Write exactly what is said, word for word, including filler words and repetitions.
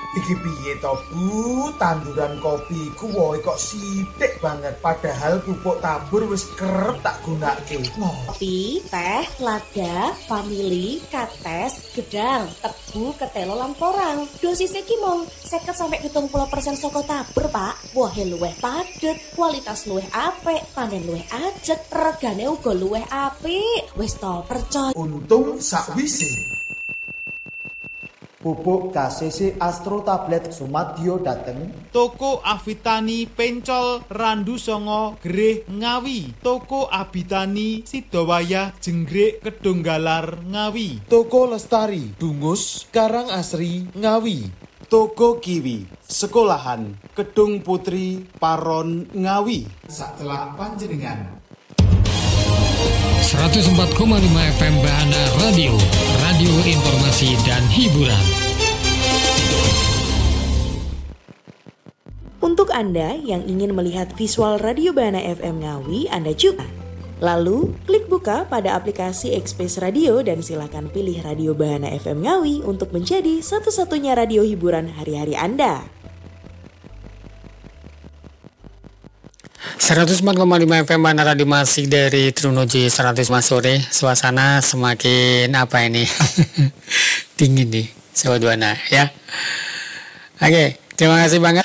Iki piye to Bu, tanduran kopi ku woe kok sithik banget padahal pupuk tabur wis kerep tak gunakake. Kopi, teh, lada, vanili, kates, gedang, tebu, ketelo lan porang. Dosisnya ki mung seket sampai tujuh puluh persen saka tabur, Pak. Wohe luwih padet, kualitas luwih apik, panen luwih ajeg, regane uga luwih apik. Wis to, percaya. Untung sakwise pupuk K C C Astro Tablet Sumadyo dateng Toko Avitani Pencol Randu Songo Gereh Ngawi, Toko Abitani Sidowaya Jenggrik Kedunggalar Ngawi, Toko Lestari Dungus Karang Asri Ngawi, Toko Kiwi Sekolahan Kedung Putri Paron Ngawi. saklak panjenengan. seratus empat koma lima F M Bahana Radio, radio informasi dan hiburan. Untuk Anda yang ingin melihat visual Radio Bahana F M Ngawi, Anda juga. Lalu, klik buka pada aplikasi Express Radio dan silakan pilih Radio Bahana F M Ngawi untuk menjadi satu-satunya radio hiburan hari-hari Anda. seratus empat koma lima F M Bahana Radio masih dari Trunoji seratus Mas sore. Suasana semakin apa ini? Dingin nih, Sobat Bahana ya. Oke, terima kasih banget